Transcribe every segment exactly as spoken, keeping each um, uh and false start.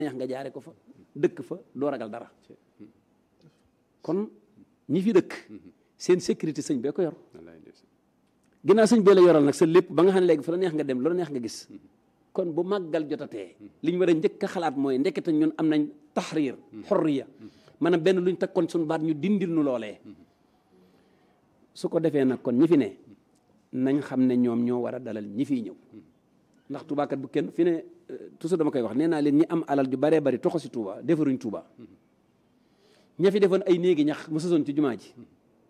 neex nga jaare ko fa dëkk fa doo ragal dara kon ñi fi dëkk seen sécurité sëñ bee ko yor ginnaaw sëñ bee la yoral nag sa lépp ba nga xam ne léegi fa la neex nga dem loolu neex nga gis kon bu màggal jotatee li ñu war a njëkk a xalaat mooy ndekete ñun am nañ taxriir xorriya maanaam benn luñ teg kon suñu baat ñu dindil nu loolee su ko defee nag kon ñi fi ne nañ xam ne ñoom ñoo war a dalal ñi fiy ñëw ndax tubaakat bu kenn fi ne toujours dama koy wax nee naa leen ñi am alal ju baree bari toxo si Touba defaruñ Touba ña fi defoon ay néegi ñax mu sosoon ci jumaa ji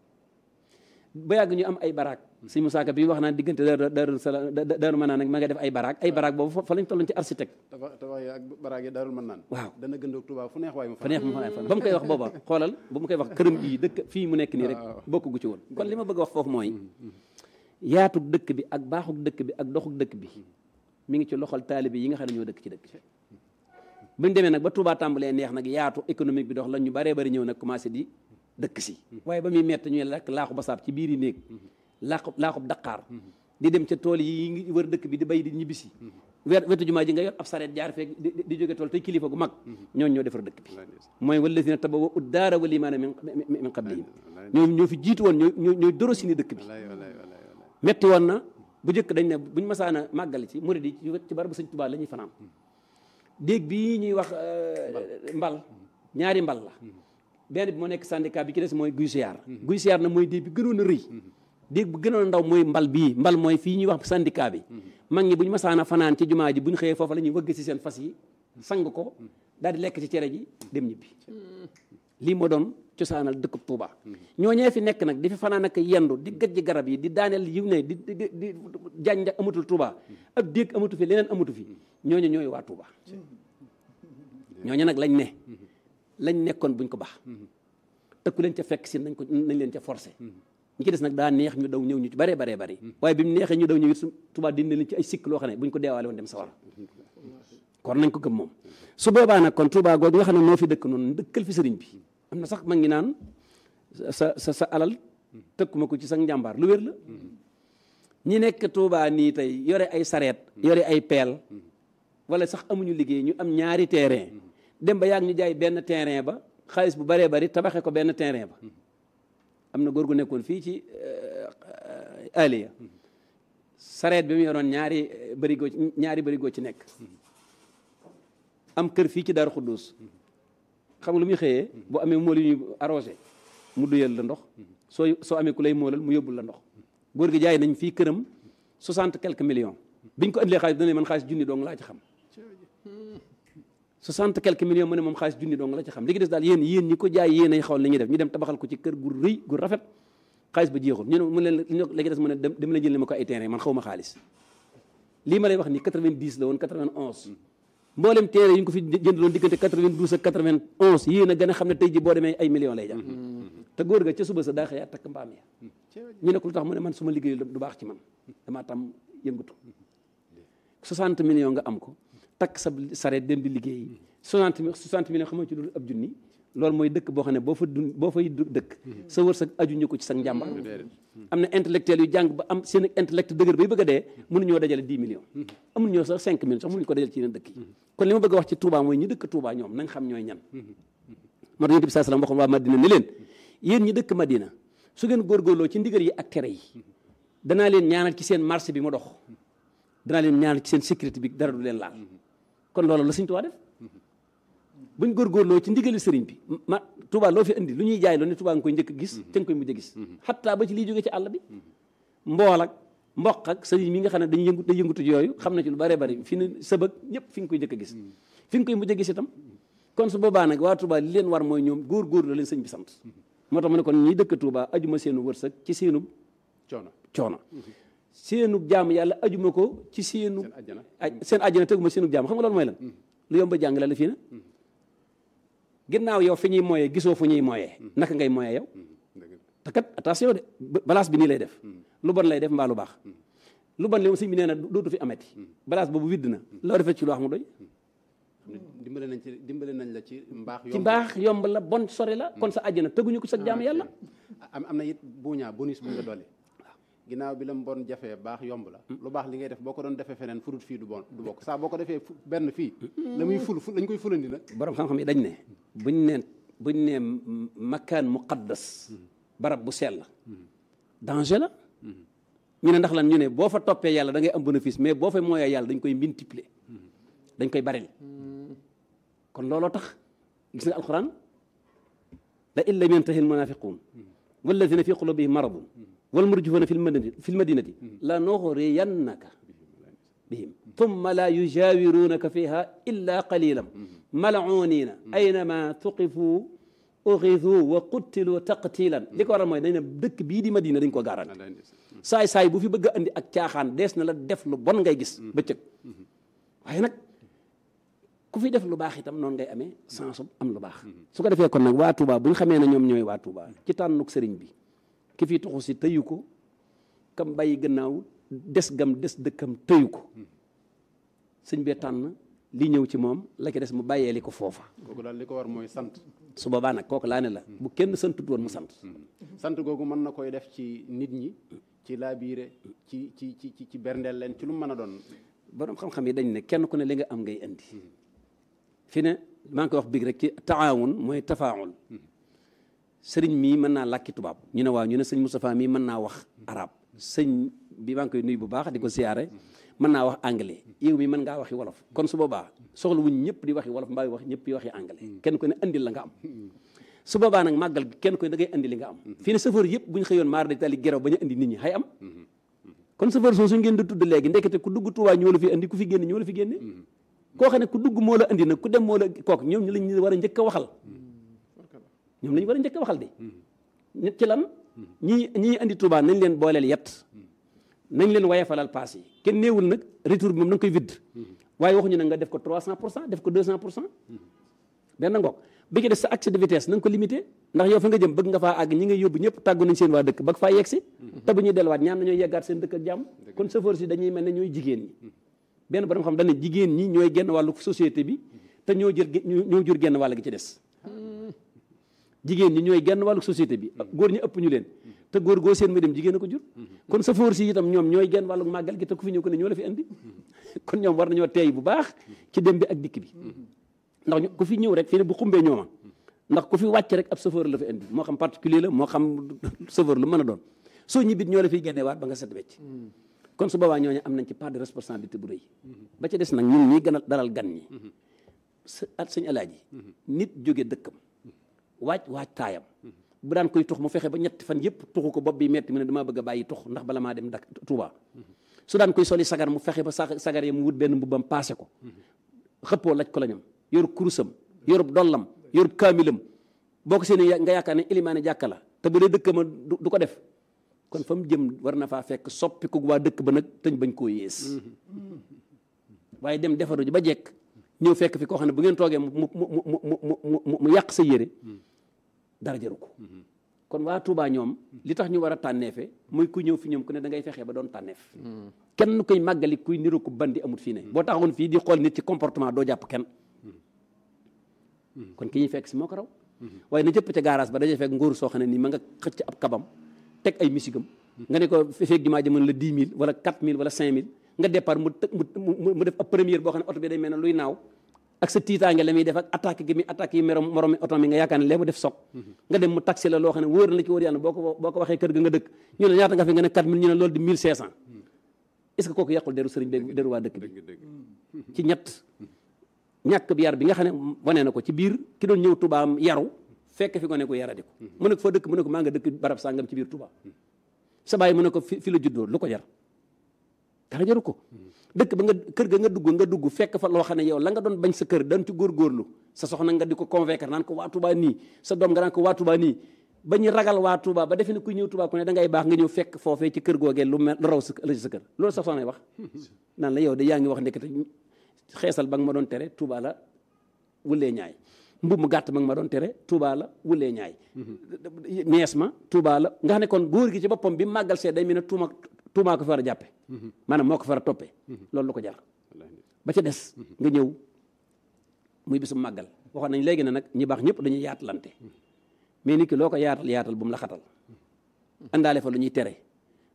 ba yàgg ñu am ay baraak sëñ Musaa Ka bi wax naan diggante daaru salaam daaru mën naan nag ma nga def ay baraak ay baraak boobu fa lañ tolloon ci architecte tabax ya ak baraak yi daarul mën naan waaw dana gëndoog Touba fu neex waay mu fa neex mu fa ba mu koy wax booba xoolal ba mu koy wax këram bii dëkk fii mu nekk nii rek bokk gu ci woon kon li ma bëgg a wax foofu mooy yaatug dëkk bi ak baaxug dëkk bi ak doxug dëkk bi mi ngi ci loxol taalibe yi nga xam ne ñoo dëkk ci dëkk buñ demee nag ba Touba tàmbalee neex nag yaatu économique bi dox la ñu baree bari ñëw nag commencé di dëkk si waaye ba muy mett ñuy lekk laaxu basaab ci biir yi néeg laaxu laaxub daqaar di dem ca tool yi ngi wër dëkk bi di bay di ñibbisi weer wetu jumaa ji nga yor ab sareet jaar feek di jóge tool tey kilifa gu mag ñooñu ñoo defar dëkk bi mooy wallazina tabawwa'u daara wal iimaana min qablihim ñoo ñoo fi jiitu woon ñoo ñooy doro si ni dëkk bi metti woon na bu njëkk dañ ne buñ masaana màggal ci murid yi ci barabu Sëñ Tuubaa la ñuy fanaan déeg bii ñuy wax mbal ñaari mbal la benn bi moo nekk syndicat bi ci des mooy guy siyaar guy siyaar na mooy déeg bi gënoon a rëy déeg bu gënoon a ndaw mooy mbal bii mbal mooy fii ñuy wax syndicat bi mag ñi bu ñu masaana fanaan ci jumaa ji bu ñu xëyee foofu la ñuy wëgg si seen fas yi sang ko daal di lekk ci cere ji dem ñibbi lii moo doon cosaanal dëkkub Touba ñoo ñee fi nekk nag di fi fanaan ak yendu di gajj garab yi di daaneel yiw ne di di di jànj amatul Touba ab déeg amatu fi leneen amatu fi ñooñu ñooy waa Touba ñooñu nag lañ ne lañ nekkoon buñ ko baax te ku leen ca fekk si nañ ko nañ leen ca forcé ñi ci des nag daa neex ñu daw ñëw ñu ci baree baree bari waaye bi mu neexee ñu daw ñëw it su Touba dindi leen ci ay sikk loo xam ne buñ ko deewaale woon dem sawara kon nañ ko gëm moom su boobaa nag kon Touba googu nga xam ne moo fi dëkk noonu dëkkal fi sëriñ bi am na sax ma ngi naan sa sa sa alal tëkkuma ko ci sa njàmbaar lu wér la ñi nekk Touba nii tey yore ay sareet yore ay peel wala sax amuñu liggéey ñu am ñaari terrain dem ba yàgg ñu jaay benn terrain ba xaalis bu baree bari tabaxee ko benn terrain ba am na góor gu nekkoon fii ci Aliya sareet bi mu yoroon ñaari bërigo ñaari bërigo ci nekk am kër fii ci Daaru Xuddus xam nga lu muy xëyee boo amee mool yu ñuy arrosé mu duyal la ndox soo soo amee ku lay moolal mu yóbbul la ndox góor gi jaay nañ fii këram soixante quelques millions biñ ko ëndilee xaalis dana man xaalis junni dong laa ci xam soixante quelques millions mu ne moom xaalis junni dong la ci xam li gi des daal yéen yéen ñi ko jaay yéen ay xawal li ñuy def ñu dem tabaxal ko ci kër gu rëy gu rafet xaalis ba jeexul ñu ne mu leen léegi des mu ne dem la jël ma ko ay terrain man xaw ma xaalis lii ma lay wax ni quatre-vingt-dix la woon quatre-vingt-onze mboolem terrain yi ñu ko fi jëndaloon diggante quatre-vingt-douze ak quatre-vingt-onze yéen a gën a xam ne tey ji boo demee ay millions lay jar te góor ga ca suba sa daa xëyaat takk mbaam ya ñu ne ko lu tax mu ne man su ma liggéeyul du baax ci man damaa tam yëngatu soixante millions nga am ko takk sa sareet dem di liggéey soixante soixante millions xamoo ci dul ab junni loolu mooy dëkk boo xam ne boo fa dund boo fay dëkk sa wërsëg aju ñu ko ci sa njàmbar am na intellectuel yu jàng ba am seen intellect dëgër bay bëgg a dee mënuñoo dajale dix millions amuñu sax cinq millions sax mënuñu ko dajale ci yeneen dëkk yi kon li ma bëgg a wax ci Touba mooy ñi dëkk Touba ñoom nañ xam ñooy ñan moo tax Yonent bi sallallahu alayhi wasallam waxoon waa Madina ne leen yéen ñi dëkk Madina su ngeen góorgóorloo ci ndigal yi ak tere yi danaa leen ñaanal ci seen marché bi mu dox danaa leen ñaanal ci seen sécurité bi dara du leen laal kon loolu la Sëñ Tuubaa def buñ góorgóorloo ci ndigali sëriñ bi ma Touba loo fi indi lu ñuy jaay loo ne Touba nga koy njëkk gis te nga koy mujj gis xattaa ba ci liy jógee ci àll bi mbool ak mboq ak sëriñ mi nga xam ne dañuy yëngu day yëngutu yooyu xam na ci lu bëree bëri fi ne sëbëg ñëpp fi nga koy njëkk a gis fi nga koy mujj a gis itam kon su boobaa nag waa Touba li leen war mooy ñoom góor-góor la leen sëñ bi sant moo tax mu ne kon ñiy dëkk Touba ajuma seenu wërsëg ci seenu coono coono seenu jaam yàlla ajuma ko ci seenu seen àjjana teguma seenu jaam xam nga loolu mooy lan lu yomb a jàng la la fii na ginnaaw yow fi ñuy mooyee gisoo fu ñuy mooyee naka ngay mooyee yow te kat attention de balance bi nii lay def lu bon lay def mbaa lu baax lu bon li moom sëñ bi nee na dootu fi amati balance boobu widd na loo defee ci lu wax mu doy dimbale nañ ci dimbale nañ la ci mbaax ci mbaax yomb la bon sori la kon sa àjjana teguñu ko sa jaam yàlla am am na it buuñaa bonus bu nga dolli ginnaaw bi la mu bon jafee baax yomb la lu baax li ngay def boo ko doon defee feneen furut fii du bon du bokk saa boo ko defee benn fii la muy ful ful lañ koy fulandi nag borom xam-xam yi dañ ne buñ ne buñ ne makaan muqaddas barab bu sell la danger la ñu ne ndax lan ñu ne boo fa toppee yàlla da ngay am bénéfice mais boo fa mooyee yàlla dañ koy multiplier dañ koy baril kon looloo tax gis nga alquran la in lam yantahi almunafiqun walladina fi qulubihim maradun walmurjifuna fi lmadinati fi lmadinati la nuxriyannaka bihim thumma la yujawirunaka fiha illa qalilan mal'unina aynama tuqifu uxidu wa qutilu taqtilan li ko waral mooy dañ ne dëkk bii di Madina dañ ko garanti saay saay bu fi bëgg a andi ak caaxaan dees na la def lu bon ngay gis bëccëg waaye nag ku fi def lu baax itam noonu ngay amee sansu am lu baax su ko defee kon nag waa Touba bu ñu xamee ne ñoom ñooy waa Touba ci tànnuk sëriñ bi ki fi tuxu si tëyu ko kam bàyyi gannaaw des gam des dëkkam tëyu ko sëñ bee tànn li ñëw ci moom la ki des mu bàyyee li ko foofa kooku daal li ko war mooy sant su boobaa nag kooku laa ne la bu kenn santut woon mu sant sant googu mën na koy def ci nit ñi ci laabiire ci ci ci ci berndeel leen ci lu mu mën a doon borom xam-xam yi dañ ne kenn ku ne li nga am ngay indi fi ne maa ngi koy wax biig rek ci taawun mooy tafaawul sëriñ mii mën naa làkki tubaab ñu ne waaw ñu ne sëñ Moustapha mii mën naa wax arab sëñ bi maa ngi koy nuyu bu baax di ko siyaare mën naa wax anglais yow mi mën ngaa waxi wolof kon su boobaa soxla wuñ ñëpp di waxi wolof mbaa wax ñëpp di waxi anglais kenn ku ne andil la nga am su boobaa nag màggal gi kenn ku ne da ngay andi li nga am fii ne chauffeur yëpp bu ñu xëyoon maar de tali geraw bañu andi nit ñi xay am kon chauffeur soo su ngeen di tudd léegi ndekete ku dugg Tuubaa ñoo la fi andi ku fi génn ñoo la fi génne koo xam ne ku dugg moo la andi nag ku dem moo la kooku ñoom ñu lañ war a njëkk a waxal ñoom lañu war a njëkk a waxal de nit ci lan ñi ñi andi Tuubaa nañ leen booleel yet nañ leen wayefalal paas yi kenn néewul nag retour bi moom da nga koy vide waaye waxuñu ne nga def ko trois cent pour cent def ko deux cent pour cent benn ngoog bi ci des sa accès de vitesse na nga ko limité ndax yow fa nga jëm bëgg nga faa àgg ñi ngay yóbbu ñëpp tàggu nañ seen waa dëkk ba faa yegg si te bu ñuy delluwaat ñaan nañooy yeggaat seen dëkk ak jàmm kon chauffeur si dañuy mel ne ñooy jigéen ñi benn borom xam dañ ne jigéen ñi ñooy genn wàllu société bi te ñoo jël ñoo jur genn wàll gi ci des jigéen ñi ñooy genn wàllu société bi góor ñi ëpp ñu leen te góor goo seen muy dem jigéen a ko jur kon chauffeur si itam ñoom ñooy genn wàllu màggal gi te ku fi ñëw ko ne ñoo la fi indi kon ñoom war nañoo teey bu baax ci dem bi ak dikk bi ndax ku fi ñëw rek fii ne bu xumbee ñooma ndax ku fi wàcc rek ab chauffeur la fi indi moo xam particulier la moo xam chauffeur lu mën a doon soo ñibbit ñoo la fiy génne waat ba nga set wecc kon su boobaa ñooñu am nañ ci part de responsabilité bu rëy ba ca des nag ñun ñii gën a dalal gan ñi at sëñ alaaji nit jóge dëkkam waaj waaj taayam bu daan koy tux mu fexe ba ñetti fan yëpp tuxu ko bopp bi metti mu ne damaa bëgg a bàyyi tux ndax bala maa dem dak Touba su daan koy soli sagar mu fexe ba sagar ya mu wut benn mbubbam paase ko xëppoo laj ko la ñam yorub kurusam yorub dollam yorub kaamilam boo ko seeni nga yaakaar ne ilimaane jàkka la te bu dee dëkkama du ko def kon fa mu jëm war na faa fekk soppi ko waa dëkk ba nag tëñ bañ koo yées waaye dem defaru ji ba jekk ñëw fekk fi koo xam ne bu ngeen toogee mu mu mu mu mu mu yàq sa yére dara jaru ko kon waa Touba ñoom li tax ñu war a tànneefe muy ku ñëw fi ñoom ku ne da ngay fexee ba doon tànneef kenn koy màggali kuy niru ko bandi amut fii ne boo taxawoon fii di xool nit ci comportement doo jàpp kenn kon ki ñuy fekk si moo ko raw waaye na jëpp ca garage ba dajee fekk ngóoru soo xam ne nii ma nga xëcc ab kabam teg ay misigam nga ne ko feeg jumaa ji mën la dix mille wala quatre mille wala cinq mille nga départ mu mu mu def ab première boo xam ne oto bi day mel ne luy naaw ak sa tiitaange la muy def ak attaque gi mi attaque yi merom morom mi oto mi nga yaakaar ne lee mu def soog nga dem mu taxi la loo xam ne wóor na la ci wóor yàlla boo ko boo ko waxee kër ga nga dëkk ñu ne ñaata nga fi nga ne quatre mille ñu ne loolu di mille cinq cent est-ce que kooku yàqul deru sëriñ bi deru waa dëkk bi ci ñett ñàkk bi yar bi nga xam ne wane na ko ci biir ki doon ñëw tubaam yaru fekk fi ko ne ko yaradi ko mu ne ko foo dëkk mu ne ko maa nga dëkk barab sàngam ci biir Touba sa baay mu ne ko fi la juddoo lu ko jar dara jaru ko dëkk ba nga kër ga nga dugg nga dugg fekk fa loo xam ne yow la nga doon bañ sa kër dañ ci góorgóorlu sa soxna nga di ko convaincre naan ko waa Touba nii sa doom nga naan ko waa Touba nii ba ñu ragal waa Touba ba defe ne kuy ñëw Touba ku ne da ngay baax nga ñëw fekk foofee ci kër googee lu mel lu raw sa la ci sa kër loolu sa soxna wax naan la yow de yaa ngi wax ndekete xeesal ba nga ma doon tere Touba la wulee ñaay mbub mu gàtt ma nga ma doon tere Touba la wulee ñaay mees ma Touba la nga xam ne kon góor gi ci boppam bi màggal see day mel ne tuuma tuumaa ko fa war a jàppe maanaam moo ko fa war a toppee loolu lu ko jar ba ca des nga ñëw muy bisu màggal waxoon nañ léegi ne nag ñi baax ñëpp dañuy yaatalante mais nit ki loo ko yaatal yaatal bu mu la xatal àndaale fa lu ñuy tere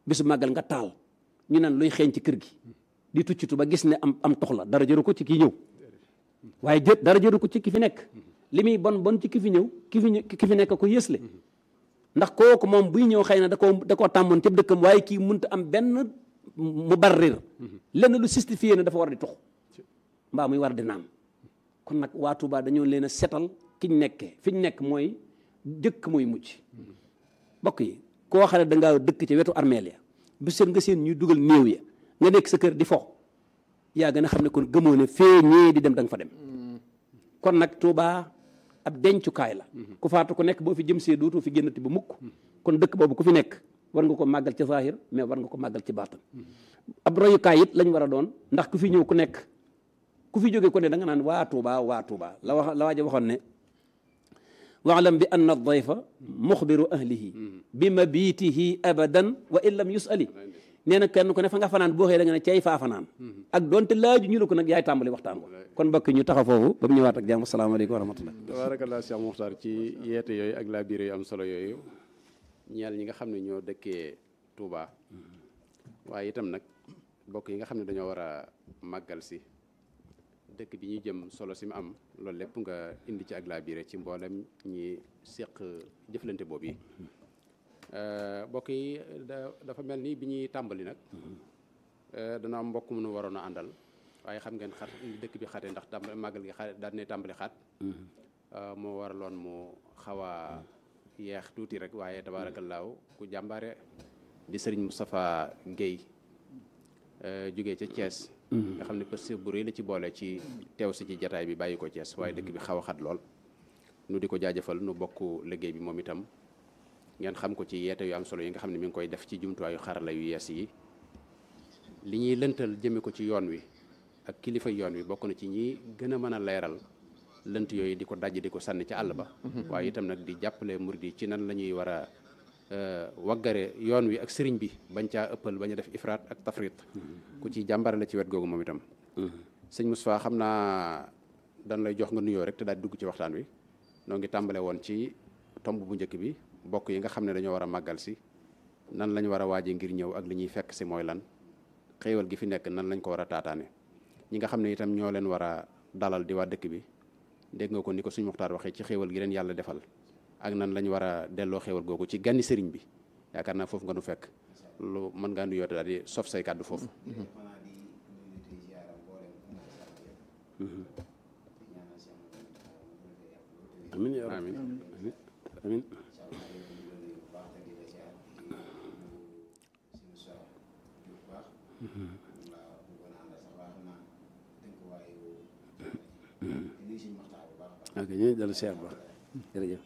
bisu màggal nga taal ñu naan luy xeeñ ci kër gi di tuccitu ba gis ne am am tox la dara jëru ko ci kii ñëw waaye jë dara jëru ko ci ki fi nekk li muy bon bon ci ki fi ñëw ki fi ki fi nekk ko yësle ndax kooku moom buy ñëw xëy na da koo da koo tàmmoon ci dëkkam waaye kii mënta am benn mu barrir lenn lu justifié ne dafa war di tux mbaa muy war di naan kon nag waa Touba dañoo leen a setal ki ñu nekkee fi ñu nekk mooy jëkk mooy mujj bokk yi koo xam ne da ngaa dëkk ci wetu armeel ya bu seen nga seen ñuy dugal néew ya nga nekk sa kër di fo yaa gën a xam ne kon gëmoo ne fee ñee di dem da nga fa dem kon nag Touba ab dencukaay la ku faatu ku nekk boo fi jëm see dootoo fi génnati ba mukk kon dëkk boobu ku fi nekk war nga ko màggal ci zahir mais war nga ko màggal ci baatin ab royukaay it lañ war a doon ndax ku fi ñëw ku nekk ku fi jóge ko ne da nga naan waa Touba waa Touba la wax la waaja waxoon ne waalam bi anna dayfa muxbiru ahlihi bi mabitihi abadan wa in lam yusali nee na kenn ku ne fa nga fanaan boo xëyee da nga ne cay faa fanaan ak doonte laaju ñu la ko nag yaay tàmbali waxtaan ko kon mbokk ñu taxa foofu ba mu ñëwaat ak jàmm asalaamaaleykum wa rahmatullah tabarakallah Cheikh Mokhtar ci yeete yooyu ak laa biir yu am solo yooyu ñeel ñi nga xam ne ñoo dëkkee Touba waaye itam nag mbokk yi nga xam ne dañoo war a màggal si dëkk bi ñuy jëm solo si mu am loolu lépp nga indi ci ak laa biire ci mboolem ñi seq jëflante boobu yi mbokk yi dafa mel ni bi ñuy tàmbali nag dana am mbokk mu nu waroon a àndal waaye xam ngeen xat dëkk bi xate ndax tàmbali màggal gi xate daal ne tàmbali xaat moo waraloon mu xaw a yeex tuuti rek waaye tabaarakallaahu ku jàmbaare di sëriñ Moustapha Guèye jógee ca Thiès nga xam ne parce que bu rëy la ci boole ci teew si ci jataay bi bàyyi ko Thiès waaye dëkk bi xaw a xat lool nu di ko jaajëfal nu bokk liggéey bi moom itam ngeen xam ko ci yeete yu am solo yi nga xam ne mi ngi koy def ci jumtuwaayu xarala yu yees yi li ñuy lëntal jëme ko ci yoon wi ak kilifa yoon wi bokk na ci ñi gën a mën a leeral lënt yooyu di ko dajj di ko sànni ci àll ba waaye itam nag di jàppale murid yi ci nan la ñuy war a waggare yoon wi ak sëriñ bi bañ caa ëppal bañ a def ifraat ak tafrit ku ci jàmbare la ci wet googu moom itam sëñ Moustapha xam naa dañ lay jox nga nuyoo rek te daal di dugg ci waxtaan wi noo ngi tàmbale woon ci tomb bu njëkk bi bokk yi nga xam ne dañoo war a màggal si nan lañ war a waaje ngir ñëw ak li ñuy fekk si mooy lan xéewal gi fi nekk nan lañ ko war a taataane ñi nga xam ne itam ñoo leen war a dalal di waa dëkk bi dégg nga ko ni ko suñu Muxtaar waxee ci xéewal gi leen yàlla defal ak nan lañ war a delloo xéewal googu ci ganni sëriñ bi yaakaar naa foofu nga nu fekk lu mën ngaa nuyoo daal di sof say kàddu foofu amiin yaa rabbi amiin ok ñu dal seer ba jërëjëf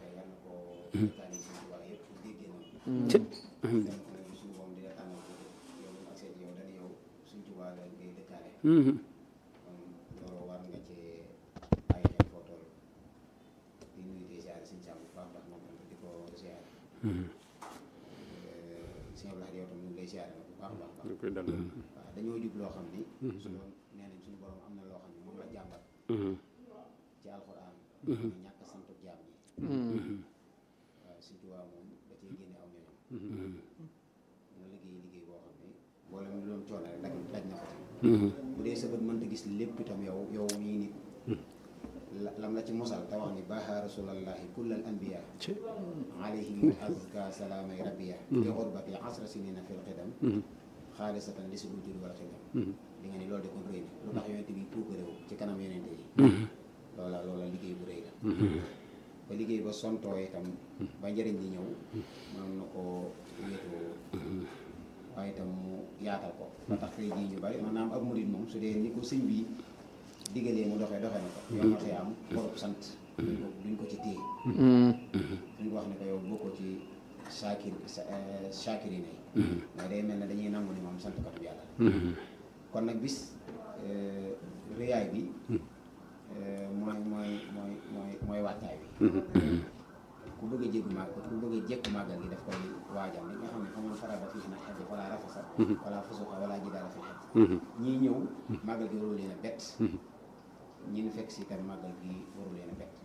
dañoo jub loo xam ni suñu nee nañ suñu borom am na loo xam ne moom la jàmbat ci alxuraan ñàkk sant jaam ñi waaw Sëñ Tuubaa moom da cee génne aw ñoñom mu liggéey liggéey boo xam ne boole mu doon coono rek daj daj na ko bu dee sa bët mënta gis lépp itam yow yow mii nit lam la ci mosal te wax ni baaxa rasulallahi kullal anbiya alayhim azka salaamay rabbiya li xurbati asra sinina fil xidam xaalisatan li si bul jur wala xidam li nga ni loolu de kon rëy na lu tax yonente bi tuuka réew ci kanam yonente yi loola loola liggéey bu rëy la ba liggéey ba sontoo itam ba njëriñ li ñëw mën na koo wéetoo waaye itam mu yaatal ko ba tax tey jii ñu bari maanaam ab murid moom su dee ni ko sëñ bi digalee mu doxee doxee na ko yow ma xëy am borob sant duñ ko duñ ko ci téye duñ ko wax ne ko yow bokkoo ci saakir saakiri nay mais day mel ne dañuy nangu ni moom sant katu yàlla kon nag bis rëyaay bi mooy mooy mooy mooy mooy wàccaay bi ku bëgg a jéggu màgg ku bëgg a jékku màggal gi daf koy waajal li nga xam ne xamoon farada fii na xaj wala rafasa wala fusuqa wala jidaala fi xaj ñii ñëw màggal gi warul leen a bett ñi ñu fekk si tam màggal gi warul leen a bett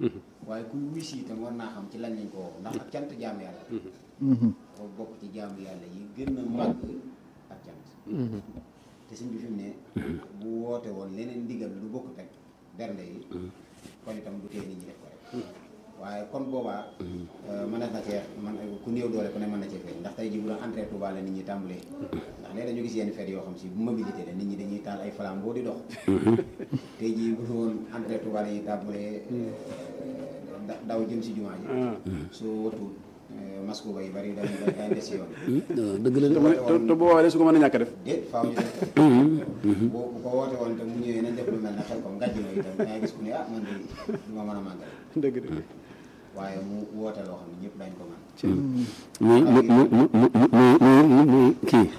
waaye ku wuy si itam war naa xam ci lan lañ ko woo ndax ak cant jaamu yàlla boo bokk ci jaamu yàlla yi gën a màgg ak cant te sëñ bi fi mu ne bu woote woon leneen ndigal lu bokk teg bernde yi kon itam du tee nit ñi def ko rek waaye kon boobaa mën na cee man ku néew doole ku ne mën na cee feeñ ndax tey ji bu doon entrée Touba la nit ñi tàmbalee ndax léeg dañu gis yenn fête yoo xam si bu mobilité la nit ñi dañuy taal ay flambeau di dox tey ji bu woon entrée Touba la ñuy tàmbalee daw jëm si jumaa ji su watul masque ba yu bari dañ dañ des yoon dëgg la te boo waxee su ko mën a ñàkk def déet faaw ñu def bu bu ko woote woon te mu ñëwee nañ def lu mel ne xel comme ngàjj na itam dangay gis ku ne ah man de du ma mën a màggal dëgg dëgg waaye mu woote loo xam ne ñëpp dañ ko mën muy mu mu mu mu mu mu kii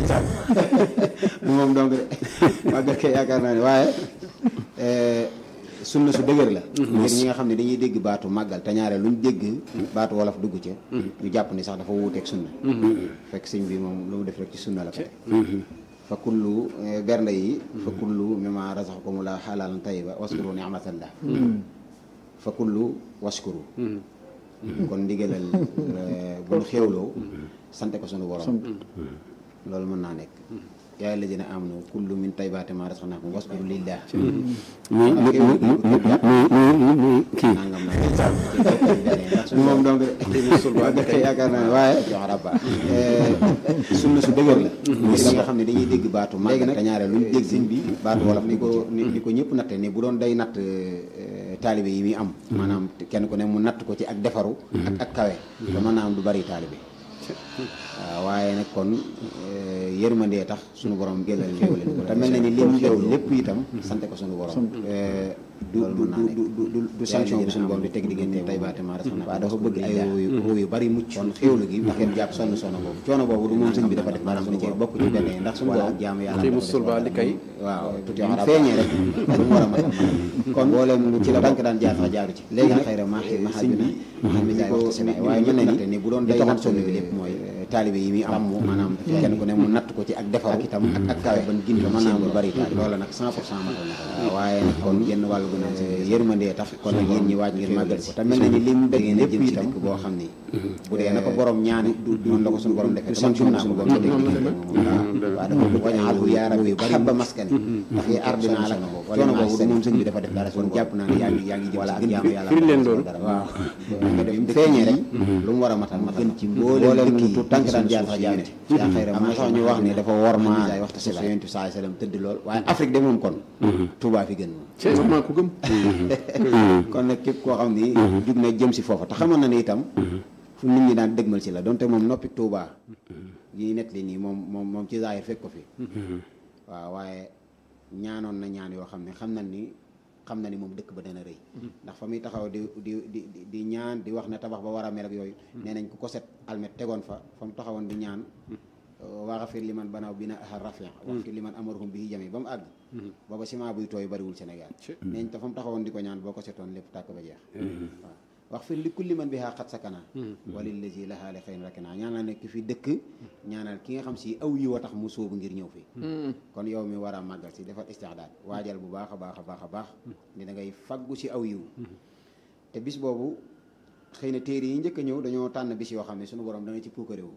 du moom donc de màggal kay yaakaar naa ne waaye sunna su dëgër la ngir ñi nga xam ne dañuy dégg baatu màggal te ñaare luñ dégg baatu wolof dugg ca ñu jàpp ni sax dafa wuuteeg sunna fekk sëñ bi moom lu mu def rek ci sunna la ko fa kullu bernde yi fa kullu mimma razaqakumu la halalan tayyiba waskuru ni'matallah fa kullu waskuru kon ndigalal bu ñu xéewloo sante ko sunu borom loolu mën naa nekk yaa alladina amanu kullu min tayyibaati ma razaqnakum waskuru lillah muy mu mu mu mu mu kii nangam nangam moom donc yaakaar naa ne waaye jox rabba sunna su dëgër la ngir ñi nga xam ne dañuy dégg baatu léegi nag te ñaare luñ dégg sëñ bi baatu wolof ni ko ni ko ñëpp natte ni bu doon day natt taalibe yi muy am maanaam kenn ku ne mu natt ko ci ak defaru ak ak kawe te mën naa am du bari taalibe waaw waaye nag kon yërmandee tax suñu borom gëlal xéwal ko te mel na ni lim xew lépp itam sante ko suñu borom du du du du sanction bi suñu borom di teg diggante tay baate ma rasul waaw dafa bëgg ay ruu yu bari mucc kon xéwlu gi ndax ngeen jàpp sonn sonn boobu coono boobu du moom sëñ bi dafa def maanaam da cee bokk ci benn ndax suñu borom jaamu yàlla ci musul ba li kay waaw tuuti wax feeñee rek dañu war a matal kon mboolem ci la tànk daan jaar sax jaaru ci léegi nag xëy na maa xëy sëñ bi xam ni jaay waxtu si waaye mel na ni bu doon day natt sonn bi lépp mooy taalibe yi muy am maanaam kenn ku ne mu natt ko ci ak defar ak itam ak ak kawe ban gin mën naa am lu bari taal loola nag cent pour cent matal na waaye nag kon genn wàllu gu naan yërmandee tax kon nag yéen ñi waaj ngir màggal ko te mel na ni lim dëgg lépp itam boo xam ni bu dee na ko borom ñaani du noonu la ko suñu borom defee man suñu suñu borom dégg waaw dafa bëgg wañaalu yaa rabbi xabba maskani ndax yi ardinaa la coono boobu du moom sëñ bi dafa def dara kon jàpp naa ne yaa ngi yaa ngi jëm ci jaamu yàlla firi leen loolu waaw nga def feeñee rek lu mu war a matal matal gën ci mbooleem lu tu tànk daan jaar sax jaar ci yaa xëy am na sax ñu wax ne dafa war ma waxta si yonent bi sallallahu alayhi wasallam tëdd lool waaye Afrique de moom kon Touba fi gën moom maa ko gëm kon nag képp koo xam ni jug na jëm si foofa te xamoon na ne itam fu nit ñi daan dëgmal si la donte moom noppi Touba yi net li nii moom moom moom ci zaahir fekk ko fi waaw waaye ñaanoon na ñaan yoo xam ne xam na ni xam na ni moom dëkk ba dana rëy ndax fa muy taxaw di di di di ñaan di wax ne tabax ba war a mel ak yooyu nee nañ ku ko set almet tegoon fa fa mu taxawoon di ñaan waxafir li man banaaw bina ahal rafia waxfir li man amaruhum bi jami ba mu àgg booba ciment buy tooy bariwul Sénégal neeñ te fa mu taxawoon di ko ñaan boo ko setoon lépp tàkk ba jeex waaw waxfir li kulli man bi haa xat sakana walillazi lahaa li xëyn rakana ñaanal nekk fi dëkk ñaanal ki nga xam si aw yi wa tax mu sóobu ngir ñëw fii kon yow mi war a màggal si defal istixdaad waajal bu baax a baax a baax a baax ni da ngay faggu si aw yiw te bis boobu xëy na téere yi njëkk a ñëw dañoo tànn bis yoo xam ne suñu borom dana ci puukaréewu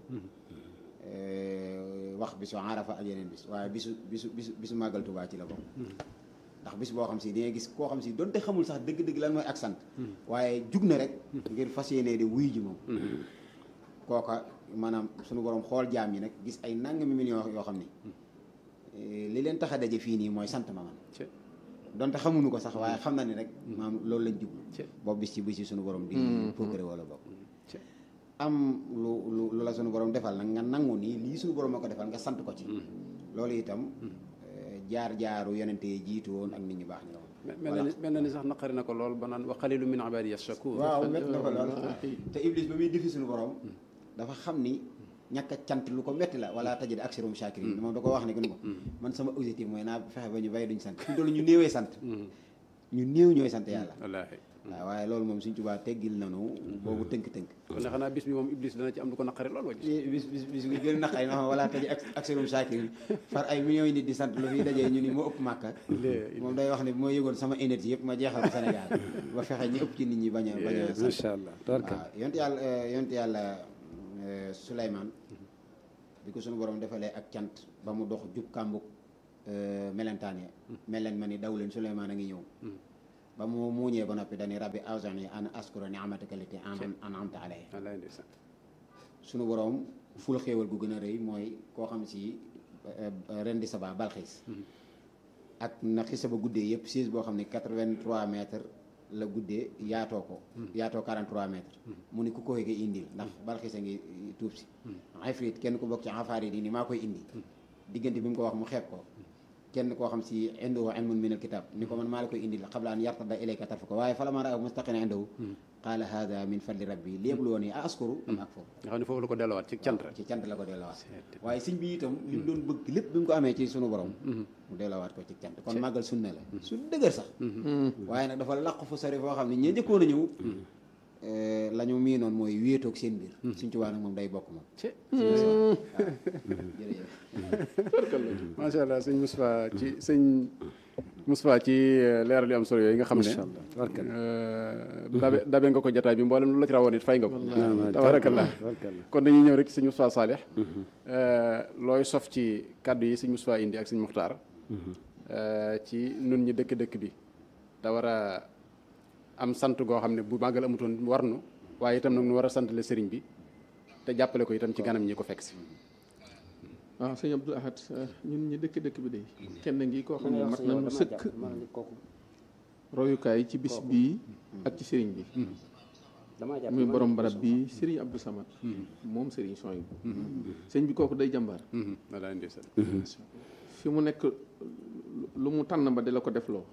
wax bisu arafa ak yeneen bis waaye bisu bisu bisu bisu màggal Tuubaa ci la bokk ndax bis boo xam si dangay gis koo xam si donte xamul sax dëgg-dëgg lan mooy ak sant waaye jug na rek ngir fas yéene di wuy ji moom kooka maanaam suñu borom xool jaam ñi nag gis ay nangami millions yoo xam ni li leen tax a daje fii nii mooy sant ma man donte xamuñu ko sax waaye xam na ni rek maanaam loolu lañ jublu boobu bis ci bis ci suñu borom di progrès wala bokk am lu lu lu la suñu borom defal nag nga nangu nii lii suñu borom moo ko defal nga sant ko ci loolu itam jaar jaaru yonente yi jiitu woon ak nit ñu baax ñi la woon mel na ni mel na ni sax naqari na ko lool ba naan wa qaliilun min ibaadiya shakuur waaw mett na ko lool te Iblis ba muy defi suñu borom dafa xam ni ñàkk a cant lu ko metti la wala tajid aksarahum shaakiriin moom da ko wax ne ko ni ko man sama objectif mooy naa fexe ba ñu bay duñ sant fi doolu ñu néewee sant ñu néew ñooy sant yàlla wallaahi waaw waaye loolu moom Sëñ Tuubaa teggil nanu boobu tënk-tënk kon ne xanaa bis bi moom Iblis dana ci am lu ko naqari lool wala bis bis bis bi gën a naqari na xam wala taji ak serum saakir far ay millions yi nit di sant lu fiy dajee ñu ni moo ëpp màkka moom day wax ne moo yëgoon sama énergie yëpp ma jeexal ko Sénégal ba fexe ñi ëpp ci nit ñi bañ a bañ a sant macha allah tabaraka waaw yonte yàlla yonte yàlla Souleymane bi ko suñu borom defalee ak cant ba mu dox jub kàmbuk melentaan ya melen ma ni daw leen Souleymane a ngi ñëw ba mu muuñee ba noppi dañuy rabbi awzani an askura ni'mataka allati an'amta alayya suñu borom ful xéewal gu gën a rëy mooy koo xam si ren di saba Balxiis ak na xisa ba guddee yëpp siis boo xam ne quatre-vingt-trois mètres la guddee yaatoo ko yaatoo quarante-trois mètres mu ni ku koy gi indil ndax Balxiis a ngi tuub si Ifrit kenn ku bokk ci afaar yi ni maa koy indi diggante bi mu ko wax mu xeeb ko kenn koo xam si indahu ilmun min alkitab ni ko man maa la koy indil qabla an yartada ilayka tarfu ko waaye falammaa ra'ahu mustaqinan indahu qaala hada min fadli rabbi lépp lu woon yi a askuru am ak foofu nga xam ne foofu la ko delluwaat ci cant rek ci cant la ko delluwaat waaye sëñ bi itam li mu doon bëgg lépp bi mu ko amee ci sunu borom mu delluwaat ko ci cant kon màggal sunna la su dëgër sax waaye nag dafa laq fu sori foo xam ne ñi njëkkoon a ñëw la ñu miinoon mooy wéetoog seen biir Sëñ Tuubaa nag moom day bokk moom waaw jërëjëf macha allah sëñ Moustapha ci sëñ Moustapha ci leeral yu am solo yooyu nga xam ne dabe dabe nga ko jataay bi mboolem lu la ci rawoon it fay nga ko tabarakallah kon dañuy ñëw rek ci sëñ Moustapha Saalix looy sof ci kàddu yi sëñ Moustapha indi ak sëñ Muxtaar ci nun ñi dëkk-dëkk bi da war a am sant goo xam ne bu màggal amutoon war nu waaye itam nag nu war a sant le sëriñ bi te jàppale ko itam ci ganam ñi ko fekk si waaw sëñ Abdou Ahad ñun ñi dëkk dëkk bi de kenn ngi koo xam ne mat nañu sëkk royukaay ci bis bii ak ci sëriñ bi muy borom barab bi sëriñ Abdou Samad moom sëriñ Soy bu sëriñ bi kooku day jàmbaar fi mu nekk lu mu tànn ba di la ko defloo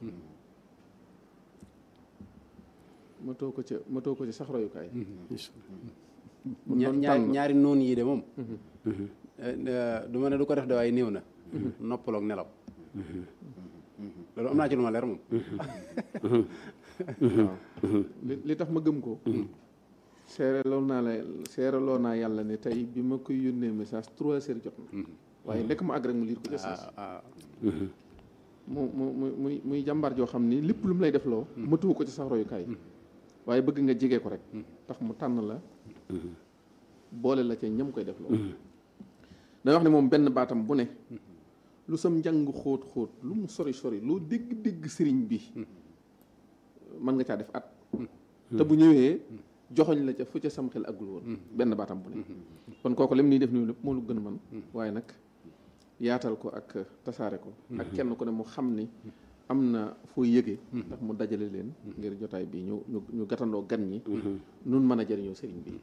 ma too ko ca ma too ko ca sax royukaay ñaari ñaari noonu yi de moom du ma ne du ko def de waaye néew na noppaloog nelaw loolu am naa ci lu ma leer moom waaw li tax ma gëm ko seereloo naa la seereloo naa yàlla ne tey bi ma koy yónnee message trois heures jot na waaye ndekk ma àgg rek mu liir ko message mu mu mu muy muy jàmbaar joo xam ni lépp lu mu lay def loo matuwu ko ci sax royukaay waaye bëgg nga jege ko rek tax mu tànn la boole la ca ñam koy def loo day wax ne moom benn baatam bu ne lu sam njàng xóot xóot lu mu sori sori loo dégg dégg sëriñ bi mën nga caa def at te bu ñëwee joxoñ la ca fu ca sam xel aggul woon benn baatam bu ne kon kooku lim nii def nii lépp moo lu gën a man waaye nag yaatal ko ak tasaare ko ak kenn ku ne mu xam ni am na foo yëgee ndax mu dajale leen ngir jotaay bi ñu ñu ñu gàttandoo gan ñi nun mën a jëriñoo sëriñ bi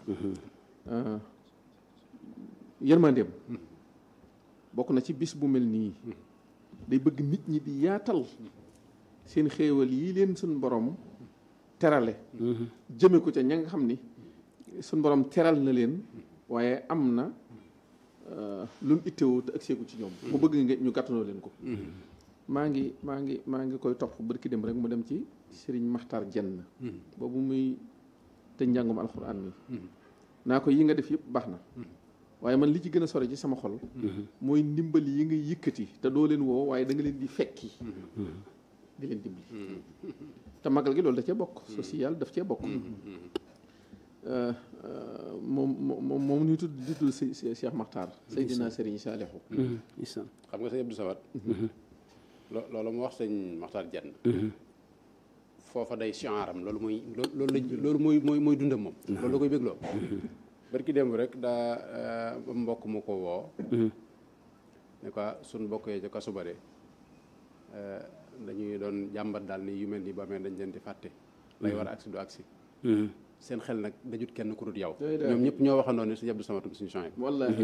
yërmandeem bokk na ci bis bu mel nii day bëgg nit ñi di yaatal seen xéewal yi leen suñ borom terale jëme ko ca ña nga xam ni suñ borom teral na leen waaye am na lu mu ittewoo te ak seeku ci ñoom mu bëgg nga ñu gàttandoo leen ko maa ngi maa ngi maa ngi koy topp barki dem rek mu dem ci sëriñ Maxtaar Jenn boobu muy te njàngum alxuraan mi naa ko yi nga def yëpp baax na waaye man li ci gën a sore ci sama xol mooy ndimbal yi nga yëkkati te doo leen woo waaye da nga leen di fekki di leen dimbali te magal gi loolu da cee bokk social daf cee bokk moom moom moom ñuy tudd di tudd si Cheikh Maxtaar Seydina Sëriñ Saalixu xam nga sëñ Abdou Samad loolu mu wax sëñ Maxtaar Jenn foofa day siaram loolu mooy loolu la loolu mooy mooy mooy dundam moom loolu la koy bégloo barki démb rek daa mbokk mu ko woo ne ko suñ mbokk yee ca kasu ba de dañuy doon jàmbat daal ni yu mel ni ba amee dañ leen di fàtte lay war a agsi du agsi seen xel nag dajut kenn ku dul yow ñoom ñëpp ñoo waxandoo ne sëñ Abdou Samad suñu changé wallaahi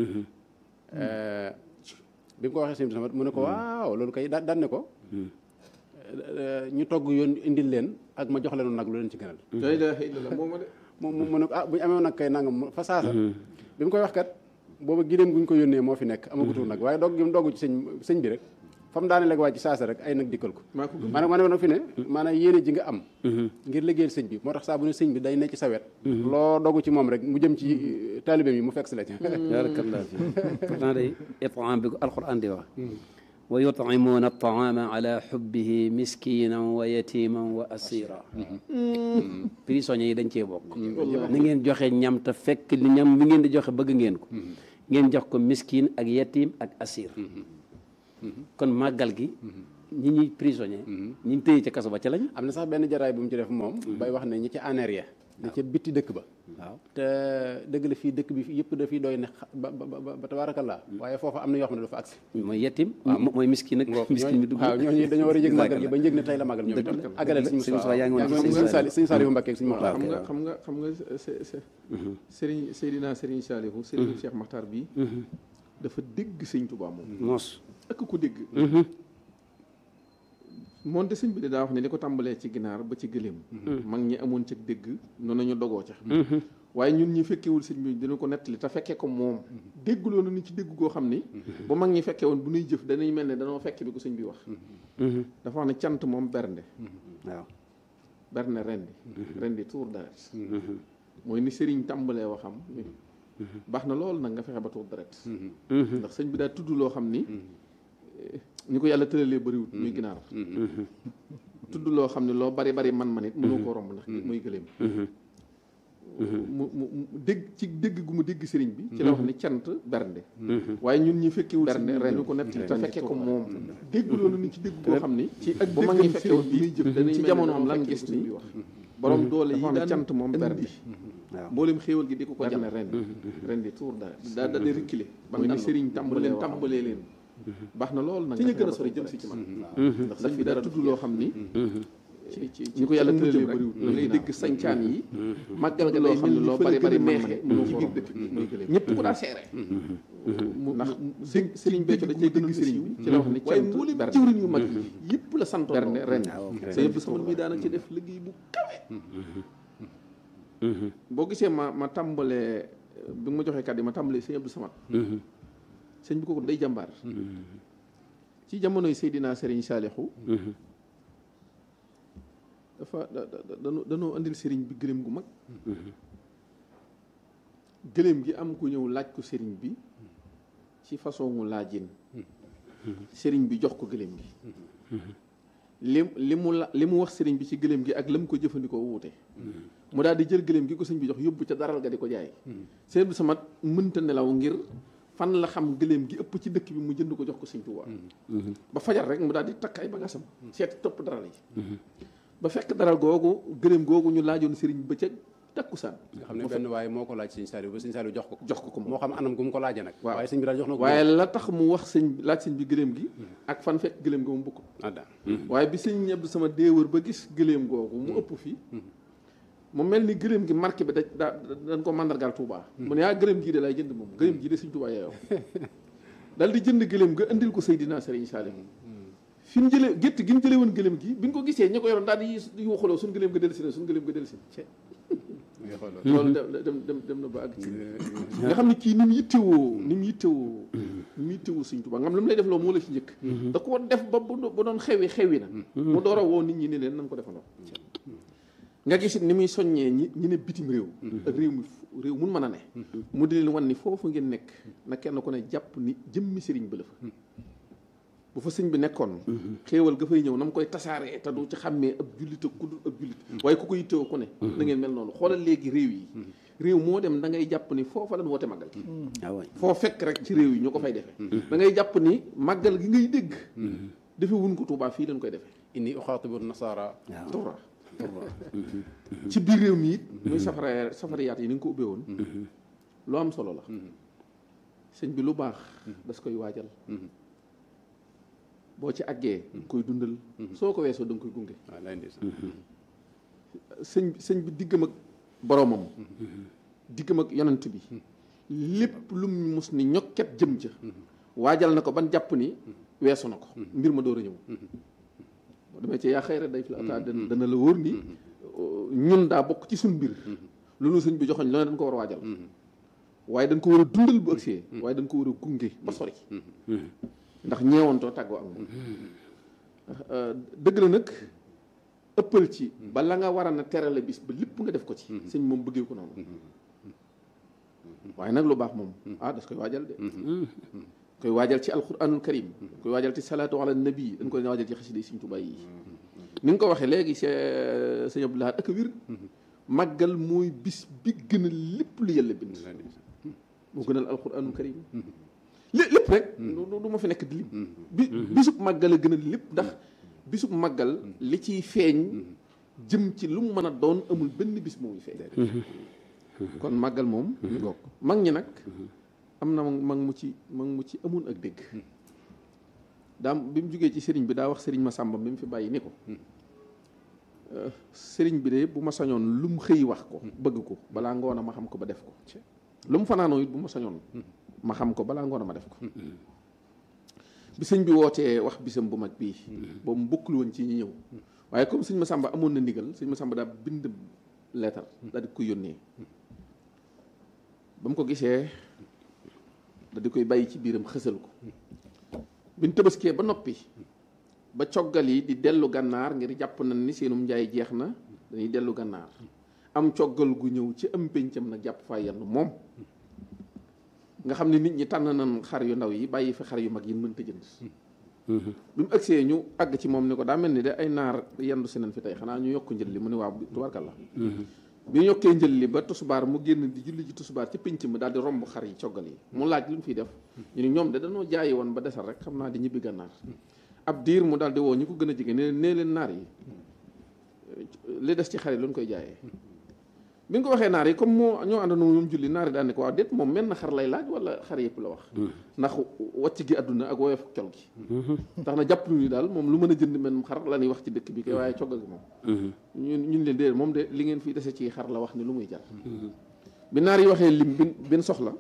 bi mu ko waxee sëñ Abdou Samad mu ne ko waaw loolu kay daan ne ko ñu togg yoon indil leen ak ma jox leen nag lu leen ci gënal la ilaha illallah moom de moom mu ne ko ah bu ñu amee nag kay nangam fa saasa bi mu koy wax kat booba giléem gu ñu ko yónnee moo fi nekk amagutul nag waaye dogg gi mu dogg ci sëñ sëñ bi rek fa mu daane leg waa ci saasa rek ay nag dikkal ko maa ko gëm maanaam maanaam nag fi ne maanaam yéene ji nga am ngir liggéeyal sëñ bi moo tax saa bu ne sëñ bi day ne ci sa wet loo dogu ci moom rek mu jëm ci taalibeem yi mu fekk si la ci barakallah fi pourtant day itam bi ko alquran di wax wa yut'imuuna at-ta'aama ala hubbihi miskinan wa yatiman wa asira prisonniers yi dañ cee bokk ni ngeen joxe ñam te fekk li ñam bi ngeen di joxe bëgg ngeen ko ngeen jox ko miskin ak yatim ak asir kon màggal gi ñi ñuy prisonnier ñi ñu tëye ca kaso ba ca lañ am na sax benn jaraay bu mu ci def moom bay wax ne ñi ci aneer ya da ca bitti dëkk ba waaw te dëgg la fii dëkk bi yëpp dafiy doy ne ba ba ba tabaarakallaa waaye foofa am na yoo xam ne dafa agsi mooy yatim mooy miskin ak miskin mi dugg waaw ñooñu dañoo war a yëg màggal gi ba njëg ne tey la màggal ñoom itam agaleel suñu Moussa yaa ngi woon sëñ Saliou Mbacké ak suñu Moxtaar xam nga xam nga xam nga sëriñ Seydina Sëriñ Saliou Sëriñ Cheikh Makhtar bi dafa dégg sëñ Touba moom moos ak ko dégg moonte sëñ bi de daa wax ne li ko tàmbalee ci ginaar ba ci gëléem mag ñi amoon ca dégg noonu ñu dogoo ca waaye ñun ñi fekkewul sëñ bi dina ko nettali te fekkee ko moom dégguloo na ni ci dégg goo xam ni ba mag ñi fekkee woon bu nuy jëf danañ mel ne danoo fekke bi ko sëñ bi wax dafa wax ne cant moom bernde waaw bernde rendi rendi tuur deret mooy ni sëriñ tàmbalee waxam baax na loolu nag nga fexe ba tuur deret ndax sëñ bi daa tudd loo xam ni ñu ko yàlla tëralee bëriwut muy ginaar tudd loo xam ne loo bari bari man-man it mënoo koo romb ndax muy gëléem mu mu dégg ci dégg gu mu dégg sëriñ bi ci la wax ni cant bernde waaye ñun ñi fekkewul bernde ren ñu ko nett te fekkee ko moom dégguloo na ni ci dégg goo xam ni ci ak ba mag ñi fekkewul bi muy jëf ci jamono am lan gis ni wax borom doole yi daan cant moom bernde mboolem xéewal gi di ko ko jàmm ren ren di tuur daal daa daal di reculer ba nga ni sëriñ tàmbalee tàmbalee leen baax na lool nag ci ñu gën a sori jëm si ci man ndax daf fi dara tudd loo xam ni ci ci ñi ko yàlla tëralee bëriwul da ngay dégg sañcaan yi màggal ga loo xam ne loo bari bari meexee mënoo ci biir dëkk bi ñëpp ko daa seere mu ndax sëñ sëriñ Béthio da cay dégg sëriñ bi ci la wax ni waaye mboolem jëwriñ yu mag yi yëpp la santoon berne ren sa yëpp sama mi daana ci def liggéey bu kawe boo gisee ma ma tàmbalee bi ma joxee kàddu yi ma tàmbalee sëñ Abdou Samad sëñ bi kooku day jàmbaar ci jamonoy Seydina Serigne Saliou dafa danoo danoo andil sëriñ bi gëléem gu mag gëléem gi am ku ñëw laaj ko sëriñ bi ci façon mu laajin sëriñ bi jox ko gëléem gi li li mu la li mu wax sëriñ bi ci gëléem gi ak la mu ko jëfandikoo wuute mu daal di jël gëléem gi ko sëñ bi jox yóbbu ca daral ga di ko jaay sëñ bi sama mënta nelaw ngir fan la xam gëléem gi ëpp ci dëkk bi mu jënd ko jox ko sëñ Tuubaa ba fajar rek mu daal di takk ay bagaasam seeti topp daral yi ba fekk daral googu gëléem googu ñu laajoon sëriñ ba ca takkusaan nga xam ne benn waaye moo ko laaj sëñ Saliou ba sëñ Saliou jox ko ko jox ko ko moo xam anam gu mu ko laajee nag waaye sëñ bi daal jox na ko waaye la tax mu wax sëñ laaj sëñ bi gëléem gi ak fan fekk gëléem googu mu bokk waaye bi sëñ ñebb sama déewër ba gis gëléem googu mu ëpp fii mu mel ni gëléem gi marqué bi da da dañ ko mandargaal Touba mu ne yaa gëléem gii de lay jënd moom gëléem gii de sëñ Touba yeeyoo daal di jënd gëléem nga indil ko Seydina Serigne Saliou fi mu jëlee gétt gi mu jëlee woon gëléem gi bi ñu ko gisee ñi ko yoroon daal di yuuxaloo suñu gëléem nga dellusi na suñu gëléem nga dellusi loolu dem dem dem na ba àgg ci nga xam ne kii ni mu yittewoo ni mu yittewoo ni mu yittewoo sëñ Touba nga xam ne lu mu lay def loo moo la ci njëkk da ko def ba bu doon xewi xewi na mu door a woo nit ñi ne leen nan ko defandoo nga gis ni muy soññee ñi ñi ne bitim réew ak réew mi réew mun mën a ne mu di leen wan ni foofu ngeen nekk na kenn ku ne jàpp ni jëmmi sëriñ bi la fa bu fa sëñ bi nekkoon xéewal ga fay ñëw na mu koy tasaaree te du ci xàmmee ab jullit ak ku dul ab jullit waaye ku ko yittewoo ku ne da ngeen mel noonu xoolal léegi réew yi réew moo dem da ngay jàpp ni foofa lañ woote màggal gi foo fekk rek ci réew yi ñu ko fay defee da ngay jàpp ni màggal gi ngay dégg defee wuñ ko Tuubaa fii lañ koy defee inni uxaatibu nasaara Tuubaa ci biir réew mi it muy safara safariyaat yi ni nga ko ubbee woon lu am solo la sëñ bi lu baax das koy waajal boo ci àggee koy dundal soo ko weesoo da nga koy gunge sëñ sëñ bi diggam ak boroomam diggam ak yonent bi lépp lu mu mus ni ñokket jëm ca waajal na ko ban jàpp ni weesu na ko mbir ma door a ñëw damay ci yaa xayra day fi la ataa dana la wóor ni ñun daa bokk ci suñ mbir lu nu sëñ bi joxoñ loolu dañ ko war a waajal waaye dañ ko war a dundal bu ëgsee waaye dañ ko war a gunge ba sori ndax ñeewantoo tàggoo ak moom dëgg la nag ëppal ci ba la nga war a na terale bis ba lépp nga def ko ci sëñ moom bëggee ko noonu waaye nag lu baax moom ah das koy waajal de koy waajal ci alquranul karim koy waajal ci salaatu ala nabi dañ koy waajal ci xasida yi Sëñ Tuubaa yi ni nga ko waxee léegi sëñ Abdou Lahad ak a wir màggal mooy bis bi gën a lépp lu yàlla bind moo gënal alquranul karim lé lépp rek du ma fi nekk di lim bi bisub màggal a gën a lépp ndax bisub màggal li ciy feeñ jëm ci lu mu mën a doon amul benn bis mooy feeñ kon màggal moom ñu goog mag ñi nag am na mag mu ci mag mu ci amoon ak dégg daam bi mu jógee ci sëriñ bi daa wax sëriñ Masamba bi mu fi bàyyi ni ko sëriñ bi de bu ma sañoon lu mu xëy wax ko bëgg ko balaa ngoon a ma xam ko ba def ko lu mu fanaanoo it bu ma sañoon ma xam ko balaa ngoon a ma def ko bi sëñ bi wootee wax bisam bu mag bii boobu mu bokkul woon ci ñi ñëw waaye comme sëñ Masamba amoon na ndigal sëñ Masamba daa bind leetar daal di ko yónnee ba mu ko gisee da di koy bàyyi ci biiram xësal ko bi ñu tëbaskee ba noppi ba coggal yi di dellu gànnaar ngir jàpp nañ ni seenum njaay jeex na dañuy dellu gànnaar am coggal gu ñëw ci am péncam nag jàpp faa yenn moom nga xam ne nit ñi tànn nañ xar yu ndaw yi bàyyi fi xar yu mag yi mënta jënd bi mu agsee ñu àgg ci moom ni ko daa mel ni de ay naar yendu si nañ fi tey xanaa ñu yokk njël li mu ne waaw tubarkalla bi ñu yokkee njël li ba tusubaar mu génn di julli ci tusubaar ci pénc mi daal di romb xar yi coggal yi mu laaj lu mu fiy def ñu ni ñoom de dañoo jaayi woon ba desal rek xam naa di ñibbi gànnaar ab diir mu daal di woo ñi ko gën a jege ne nee leen naar yi li des ci xar yi lu ñu koy jaayee bi nga ko waxee naar yi comme moo ñoo àndandoo moom julli naar yi daal ne ko waaw déet moom menn xar lay laaj wala xar yëpp la wax ndax wàcc gi àdduna ak woyof col gi tax na jàpp ni daal moom lu mën a jënd men xar la ñuy wax ci dëkk bi kay waaye coggal gi moom ñun ñun leen déedéet moom de li ngeen fii dese ci xar la wax ni lu muy jar bi naar yi waxee lim bin bin soxla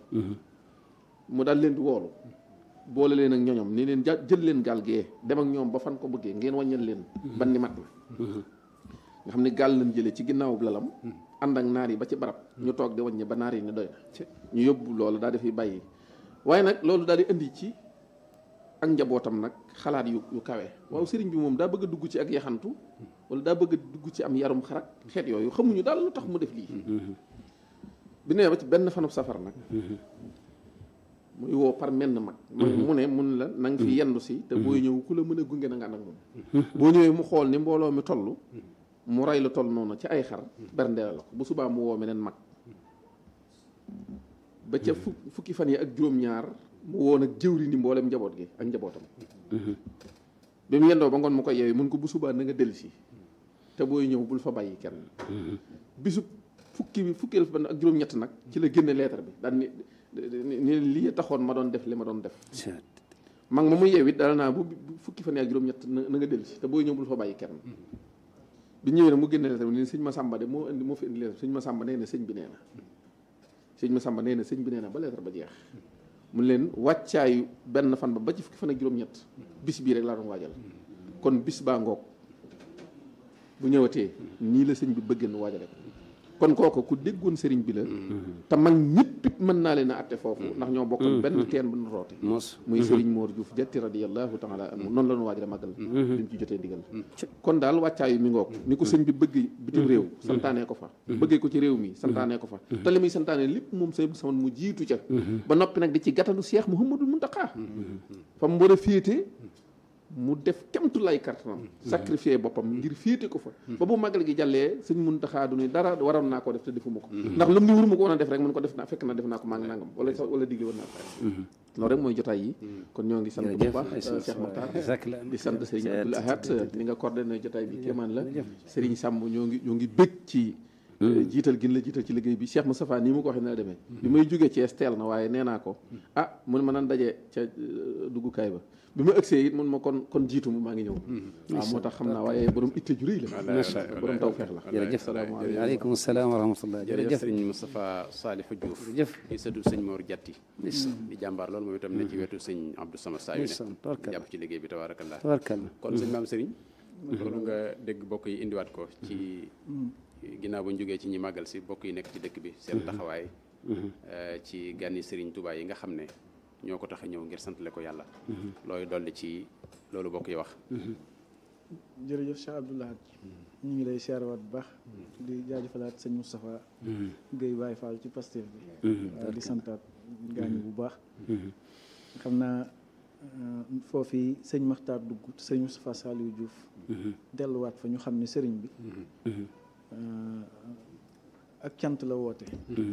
mu daal leen di woolu boole leen ak ñoñom ni leen ja jël leen gaal gee dem ak ñoom ba fan ko bëggee ngeen wàññal leen ban ni mat na nga xam ne gaal lañ jëlee ci ginnaaw lalam ànd ak naar yi ba ci barab ñu toog di wàññi ba naar yi ne doy na ñu yóbbu loolu daal di fi bàyyi waaye nag loolu daal di indi ci ak njabootam nag xalaat yu yu kawe waaw sëriñ bi moom daa bëgg a dugg ci ak yaxantu wala daa bëgg a dugg ci am yarum xarak xeet yooyu xamuñu daal lu tax mu def lii bi nee ba ci benn fanub safar nag muy woo par menn mag mu ne mun la na nga fi yendu si te booy ñëw ku la mën a gunge na nga ànd ak moom boo ñëwee mu xool ni mbooloo mi toll mu rey la toll noonu ci ay xar berndeel la ko bu subaa mu woo meneen mag ba ca fukki fan yi ak juróom-ñaar mu woo nag jëwri ni mboolem njaboot gi ak njabootam bi mu yendoo ba ngoon mu koy yeewee mun ko bu subaa na nga dellu si te booy ñëw bul fa bàyyi kenn bisu fukki bi fukkeel fan ak juróom-ñett nag ci la génne leetar bi daal ni ni lii taxoon ma doon def li ma doon def mag ma mu yeew it daal naa bu fukki fan yi ak juróom-ñett na nga dellu si te booy ñëw bul fa bàyyi kenn bi ñëwee nag mu génne leetar bi ni sëñ Masamba de moo indi moo fi indi leetar sëñ Masamba nee na sëñ bi nee na sëñ Masamba nee na sëñ bi nee na ba leetar ba jeex mu leen wàccaayu benn fan ba ba ci fukki fan ak juróom-ñett bis bii rek laa doon waajal kon bis baa ngoog bu ñëwatee nii la sëñ bi bëggee nu waajale ko kon kooku ku déggoon sëriñ bi la te mag ñëpp it mën naa leen a atte foofu ndax ñoo bokkoon benn teen bu nu roote muy sëriñ Mor Diouf jatti radiyallahu taala anhu noonu la ñu waajale màggal bi mu ci jotee ndigal kon daal wàccaayu mi ngoog ni ko sëñ bi bëgg bitim réew santaanee ko fa bëggee ko ci réew mi santaanee ko fa te li muy santaanee lépp moom sëñ sama mu jiitu ca ba noppi nag di ci gàttalu Cheikh Mouhamadul Mountakha fa mu war a féete mu def kemtu lay kartanam sacrifier boppam ngir féete ko fa ba bu màggal gi jàllee sëñ Muntaxa du ni dara waroon naa ko def te defuma ko ndax lu mu ni waruma ko woon a def rek mun ko def naa fekk na def naa ko maa ngi nangam wala wala digle woon naa ko loolu rek mooy jotaay yi kon ñoo ngi sant bu baax Cheikh Makhtar di sant Serigne Abdoul Ahad ni nga coordonné jotaay bi kéemaan la Serigne Samb ñoo ngi ñoo ngi bég ci jiital gin la jiital ci liggéey bi Cheikh Moustapha nii mu ko waxee na la demee bi may jógee Thiès teel na waaye nee naa ko ah mun ma nan dajee ca duggukaay ba bi ma ëgsee it mun ma kon kon jiitu mu maa ngi ñëw waaw moo tax xam naa waaye borom itte ju rëy la borom taw feex la jërëjëf aleykum salaam wa rahmatullah jërëjëf sëriñ Moustapha Salihou Diouf jëf di sëtu sëñ Mor Diatti di jàmbaar loolu moom itam ne ci wetu sëñ Abdou Sama saa yu ne jàpp ci liggéey bi tabarakallah kon sëñ maam sëriñ loolu nga dégg bokk yi indiwaat ko ci ginnaaw bu ñu jógee ci ñi màggal si bokk yi nekk ci dëkk bi seen taxawaay ci gànni Serigne Touba yi nga xam ne ñoo ko tax a ñëw ngir santale ko yàlla looy dolli ci loolu bokk yi wax jërëjëf Cheikh Abdou Lahad ñu ngi lay siyaarawaat bu baax di jaajëfalaat sëñ Moustapha Guèye Baye Fall ci Pastef bi waaw di santaat gaañu bu baax xam naa foofu sëñ Makhtar dugg sëñ Moustapha Saliou Diouf delluwaat fa ñu xam ne sëriñ bi ak cant la woote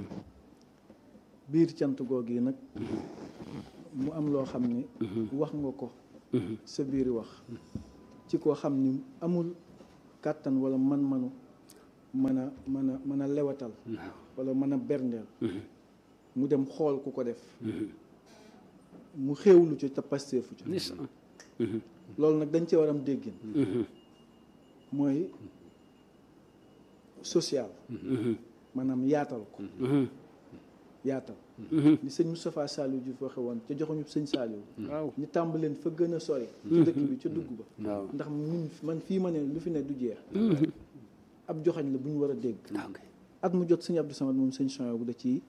biir cant googu yi nag mu am loo xam ne wax nga ko sa biir wax ci koo xam ni amul kàttan wala man-manu mën a mën a mën a lewatal wala mën a berndeel mu dem xool ku ko def mu xéewlu ci te pasteefu ci loolu nag dañ cee war am déggin mooy social maanaam yaatal ko yaatal li sëñ Moustapha Saliou Diouf waxe woon ca joxuñu sëñ Saliou waaw ñu tàmbaleen fa gën a sori ci dëkk bi ca dugg ba ndax ñun man fii ma ne lu fi ne du jeex ab joxañ la bu ñu war a dégg at mu jot sëñ Abdou Samad moom sëñ Sonia bu da ci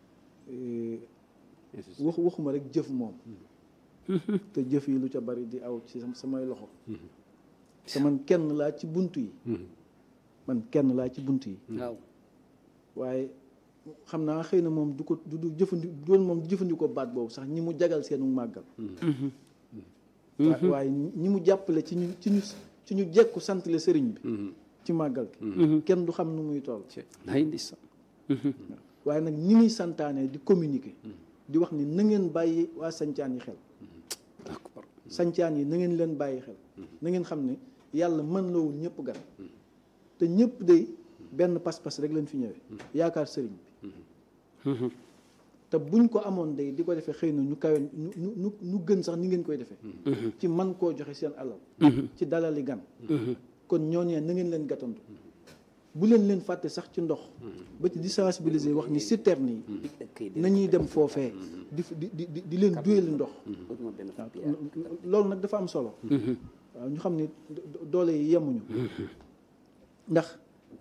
wax waxuma rek jëf moom te jëf yi lu ca bari di aw ci samay loxo te man kenn laa ci bunt yi man kenn laa ci bunt yi waaw waaye xam naa xëy na moom du ko du du jëfandi doon moom du jëfandikoo baat boobu sax ñi mu jagal seenu màggal waaye ñi mu jàppale ci ñu ci ñu ci ñu jekku santale sëriñ bi ci màggal gi kenn du xam nu muy toll waaye nag ñi muy santaane di communiquer di wax ni na ngeen bàyyi waa sancaan yi xel sancaan yi na ngeen leen bàyyi xel na ngeen xam ne yàlla mën loowul ñëpp gan te ñëpp day benn pas-pas rek lañ fi ñëwee yaakaar sëriñ bi te buñ ko amoon day di ko defee xëy na ñu kawe ñu ñu ñu gën sax ni ngeen koy defee ci man koo joxe seen alal ci dalali gan kon ñooñee na ngeen leen gàttandu bu leen leen fàtte sax ci ndox ba ci di sensibiliser wax ni citerne yi nañuy dem foofee di di di di leen duyali ndox loolu nag dafa am solo waaw ñu xam ni doole yi yemuñu ndax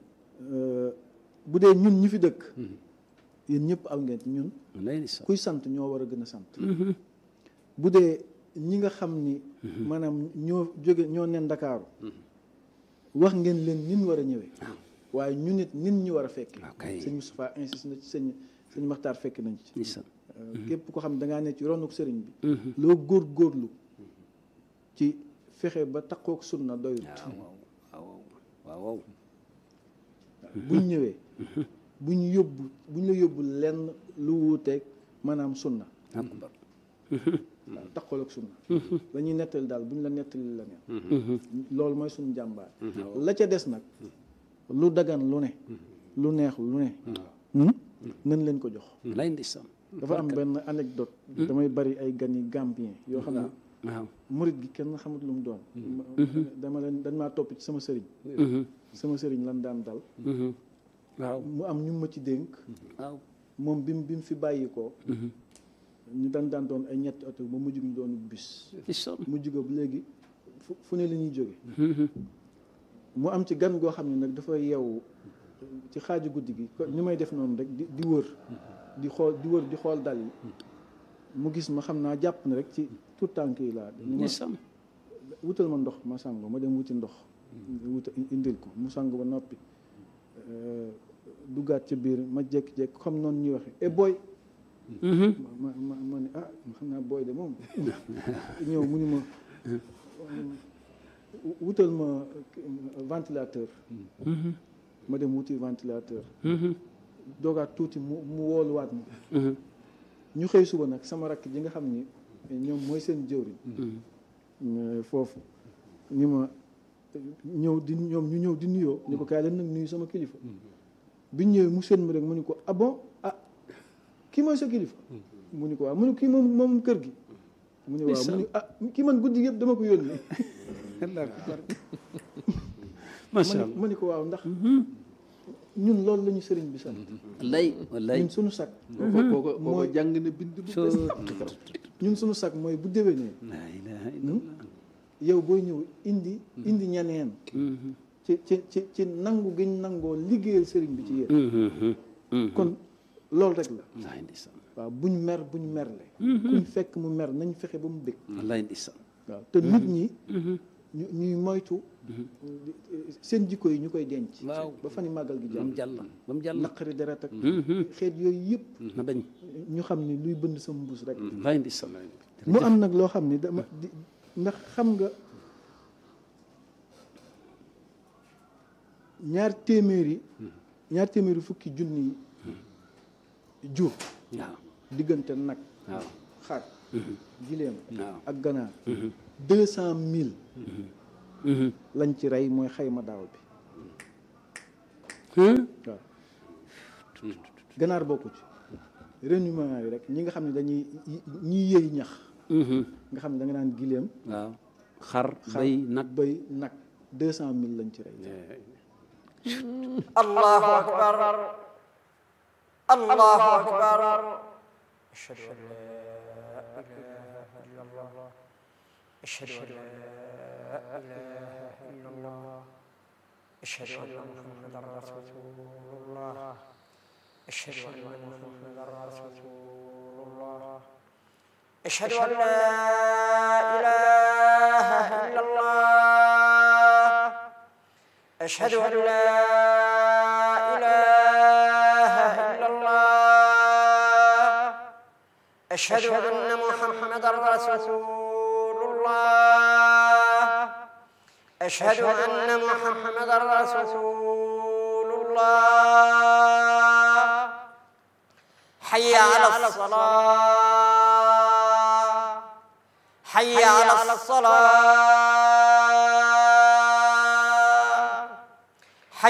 bu dee ñun ñi fi dëkk yéen ñëpp am ngeen ñun kuy sant ñoo war a gën a sant bu dee ñi nga xam ni maanaam ñoo jóge ñoo nen Ndakaaru wax ngeen leen nin war a ñëwee waaye ñu nit nin ñu war a fekke sëñ Moustapha insiste na ci sëñ sëñ Makhtar fekk nañ ci képp ko xam da ngaa ne ci ronuk sëriñ bi loo góor góorlu ci fexe ba takkook sunna doyut waaw buñ ñëwee buñ yóbbu buñ la yóbbu lenn lu wuuteeg maanaam sunna waaw taxawal ak sunna dañuy nettali daal buñ la nettali la neen loolu mooy suñu jàmbaar la ca des nag lu dagan lu ne lu neex lu ne nañ leen ko jox dafa am benn anecdote damay bari ay gan yi gambien yoo xam ne waaw murit gi kenn xamut lu mu doon dama leen dañ maa topp ci sama sëriñ sama sëriñ lan daan dal waaw mu am ñu ma ci dénk waaw moom bi mu bi mu fi bàyyi ko ñu daan daan doon ay ñetti oto ba mujj gi ñu doon bis mujj ga bu léegi fu ne la ñuy jóge mu am ci gan goo xam ne nag dafa yeewu ci xaaju guddi gi ni may def noonu rek di di wër di xool di wër di xool dal yi mu gis ma xam naa jàpp ne rek ci tout tànk yi laa ma wutal ma ndox ma sango ma dem wuti ndox wuta indil ko mu sango ba noppi duggaat ca biir ma jékki-jékki xam noonu ñuy waxe e booy ma ma ma ne ah xam naa booy de moom ñëw mu ni ma wutal ma ventilateur ma dem wuti ventilateur doogaat tuuti mu mu wooluwaat ma ñu xëy suba nag sama rakk ji nga xam ni ñoom mooy seen jëwriñ foofu ñu ma ñëw di ñoom ñu ñëw di nuyoo ni ko kaay leen nag nuyu sama kilifa biñ ñëwee mu seen ma rek mu ni ko ah bon ah kii mooy sa kilifa mu ni ko waaw mu ni kii moom moom kër gi mu ni waaw mu ni ah kii man guddi yëpp dama ko yónni macha Allah ma ni ko waaw ndax ñun loolu la ñu sëriñ bi sant wallaay wallaay ñun suñu sag kooko kooko jàng na bind bu ñun suñu sag mooy bu déwénee laa ilaaha illallah yow booy ñëw indi indi ñeneen ci ci ci ci nangu giñ nangoo liggéeyal sëriñ bi ci yéen kon loolu rek la waaw buñ mer buñ merle kuñ fekk mu mer nañ fexe ba mu bëgg wallaay ndeysaan waaw te nit ñi ñu ñuy moytu seen jikko yi ñu koy denc waaw ba fani màggal gi ba mu jàll jàll ba mu jàll naqari deret ak xeet yooyu yëpp na dañ ñu xam ni luy bënd sa mbuus rek wallaay ndeysaan mu am nag loo xam ni dama di ndax xam nga ñaar téeméeri ñaar téeméeri fukki junni jur waaw diggante nag waaw xar gileem waaw ak ganaar deux cent mille lañ ci rey mooy xayma daaw bi waaw ganaar bokku ci renumement yi rek ñi nga xam ne dañuy ñi yëy ñax nga xam ne da nga naan gileem waaw xar bay nag bay nag deux cent mille lañ ci rey allahu akbar allahu akbar ashhadu an la ilaha illa allah ashhadu an la ilaha illa allah ashhadu anna muhammadan rasulullah ashhadu anna muhammadan rasulullah ashhadu an la ilaha illa allah أشهد أن لا إله إلا الله أشهد أن محمدا رسول الله أشهد أن محمدا رسول الله حي على الصلاة حي على الصلاة